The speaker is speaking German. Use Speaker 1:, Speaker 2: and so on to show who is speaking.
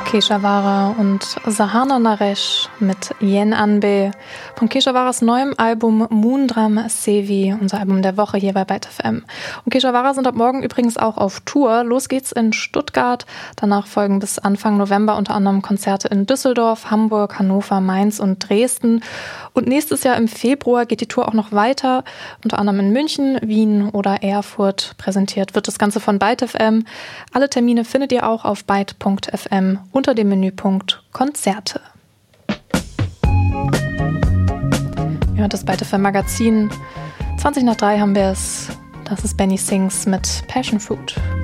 Speaker 1: Keshavara und Sahana Naresh mit Yen Anbe von Keshavaras neuem Album Moondram Sevi, unser Album der Woche hier bei Byte FM. Und Keshavara sind ab morgen übrigens auch auf Tour. Los geht's in Stuttgart. Danach folgen bis Anfang November unter anderem Konzerte in Düsseldorf, Hamburg, Hannover, Mainz und Dresden. Und nächstes Jahr im Februar geht die Tour auch noch weiter, unter anderem in München, Wien oder Erfurt. Präsentiert wird das Ganze von Byte FM. Alle Termine findet ihr auch auf byte.fm unter dem Menüpunkt Konzerte. Ja, das Byte FM Magazin. 20 nach 3 haben wir es. Das ist Benny Sings mit Passion Fruit.